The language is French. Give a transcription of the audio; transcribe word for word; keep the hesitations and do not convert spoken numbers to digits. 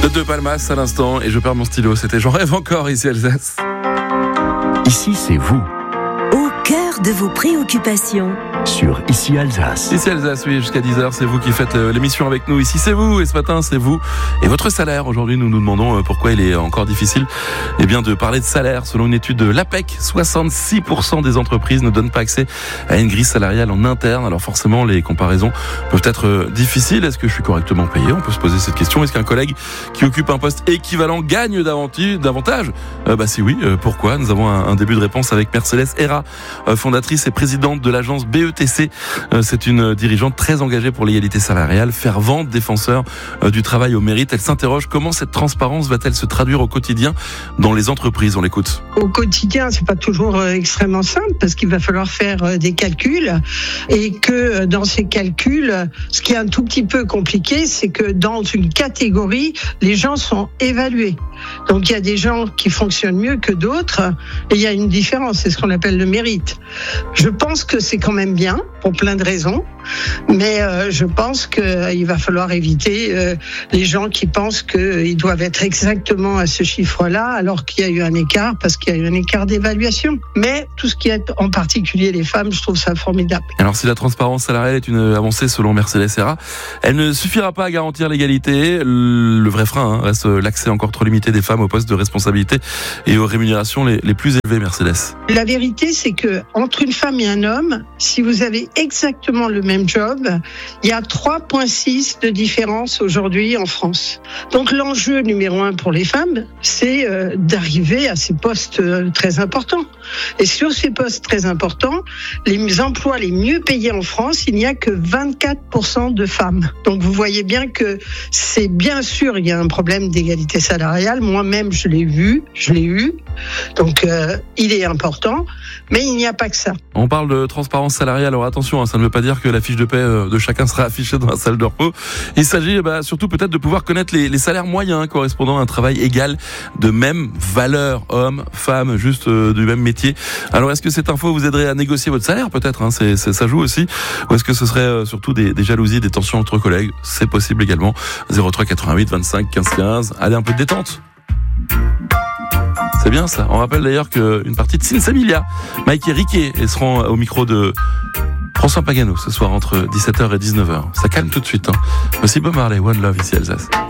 De De Palmas à l'instant, et je perds mon stylo. C'était J'en rêve encore ici Alsace. Ici, c'est vous. Au cœur de vos préoccupations. Sur Ici Alsace. Ici Alsace, oui, jusqu'à dix heures, c'est vous qui faites l'émission avec nous. Ici, c'est vous, et ce matin, c'est vous. Et votre salaire, aujourd'hui, nous nous demandons pourquoi il est encore difficile eh bien, de parler de salaire. Selon une étude de l'A P E C, soixante-six pour cent des entreprises ne donnent pas accès à une grille salariale en interne. Alors forcément, les comparaisons peuvent être difficiles. Est-ce que je suis correctement payé ? On peut se poser cette question. Est-ce qu'un collègue qui occupe un poste équivalent gagne davantage ? euh, Bah si oui, euh, pourquoi ? Nous avons un, un début de réponse avec Mercedes Hera, euh, fondatrice et présidente de l'agence B E T C. Euh, c'est une dirigeante très engagée pour l'égalité salariale, fervente défenseur euh, du travail au mérite. Elle s'interroge comment cette transparence va-t-elle se traduire au quotidien dans les entreprises ? On l'écoute. Au quotidien, c'est pas toujours euh, extrêmement simple parce qu'il va falloir faire euh, des calculs et que euh, dans ces calculs, ce qui est un tout petit peu compliqué, c'est que dans une catégorie, les gens sont évalués. Donc il y a des gens qui fonctionnent mieux que d'autres et il y a une différence, c'est ce qu'on appelle le mérite. Je pense que c'est quand même bien pour plein de raisons, mais euh, je pense qu'il euh, va falloir éviter euh, les gens qui pensent qu'ils euh, doivent être exactement à ce chiffre-là alors qu'il y a eu un écart parce qu'il y a eu un écart d'évaluation. Mais tout ce qui est en particulier les femmes, je trouve ça formidable. Alors si la transparence salariale est une avancée selon Mercedes Hera, elle ne suffira pas à garantir l'égalité. Le vrai frein hein, reste l'accès encore trop limité des femmes aux postes de responsabilité et aux rémunérations les, les plus élevées, Mercedes. La vérité, c'est que entre une femme et un homme, si vous avez exactement le même job, il y a trois virgule six de différence aujourd'hui en France. Donc l'enjeu numéro un pour les femmes, c'est euh, d'arriver à ces postes euh, très importants. Et sur ces postes très importants, les emplois les mieux payés en France, il n'y a que vingt-quatre pour cent de femmes. Donc vous voyez bien que c'est bien sûr, il y a un problème d'égalité salariale. Moi-même, je l'ai vu, je l'ai eu. Donc euh, il est important, mais il n'y a pas que ça. On parle de transparence salariale, alors attention, hein, ça ne veut pas dire que la fiche de paie de chacun sera affichée dans la salle de repos. Il s'agit bah, surtout peut-être de pouvoir connaître les, les salaires moyens correspondant à un travail égal de même valeur, hommes, femmes, juste euh, du même métier. Alors est-ce que cette info vous aiderait à négocier votre salaire peut-être hein, c'est, c'est, ça joue aussi. Ou est-ce que ce serait euh, surtout des, des jalousies, des tensions entre collègues ? C'est possible également. zéro trois quatre-vingt-huit vingt-cinq quinze quinze. Allez, un peu de détente. C'est bien ça. On rappelle d'ailleurs qu'une partie de Sinsemilia, Mike et Riquet, et seront au micro de François Pagano ce soir entre dix-sept heures et dix-neuf heures. Ça calme tout de suite. Hein. Voici Bob Marley, One Love ici Alsace.